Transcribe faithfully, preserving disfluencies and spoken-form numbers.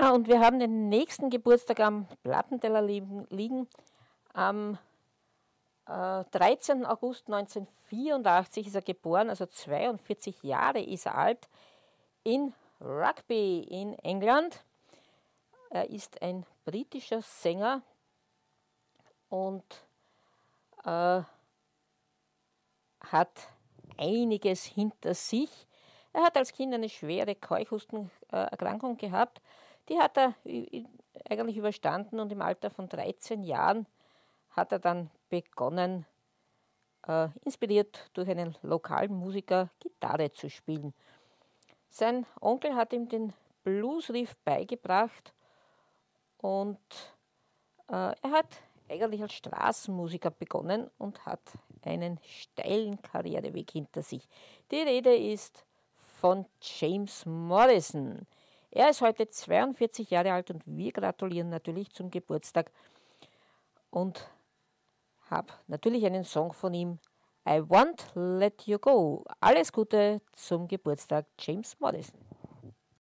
Ja, und wir haben den nächsten Geburtstag am Plattenteller liegen. liegen. Am äh, dreizehnten August neunzehnhundertvierundachtzig ist er geboren, also zweiundvierzig Jahre ist er alt, in Rugby in England. Er ist ein britischer Sänger und äh, hat einiges hinter sich. Er hat als Kind eine schwere Keuchhustenerkrankung gehabt. Die hat er eigentlich überstanden und im Alter von dreizehn Jahren hat er dann begonnen, äh, inspiriert durch einen lokalen Musiker, Gitarre zu spielen. Sein Onkel hat ihm den Bluesriff beigebracht und äh, er hat eigentlich als Straßenmusiker begonnen und hat einen steilen Karriereweg hinter sich. Die Rede ist von James Morrison. Er ist heute zweiundvierzig Jahre alt und wir gratulieren natürlich zum Geburtstag und habe natürlich einen Song von ihm, I Won't Let You Go. Alles Gute zum Geburtstag, James Morrison.